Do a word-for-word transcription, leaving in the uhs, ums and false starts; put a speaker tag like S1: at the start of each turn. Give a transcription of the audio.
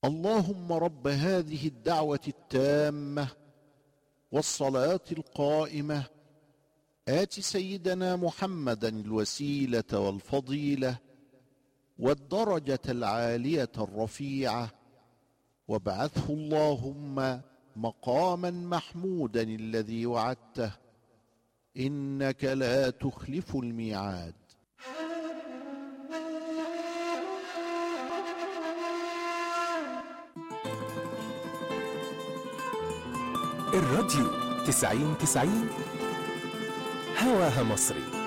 S1: اللهم رب هذه الدعوة التامة والصلاة القائمة آت سيدنا محمدا الوسيلة والفضيلة والدرجة العالية الرفيعة، وابعثه اللهم مقاما محمودا الذي وعدته، إنك لا تخلف الميعاد.
S2: الراديو تسعين تسعين هواها مصري.